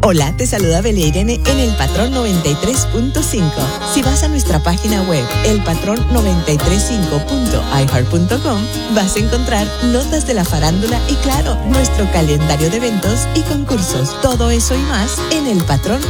Hola, te saluda Belia Irene en El Patrón 93.5. Si vas a nuestra página web, elpatrón935.iheart.com, vas a encontrar notas de la farándula y, claro, nuestro calendario de eventos y concursos. Todo eso y más en El Patrón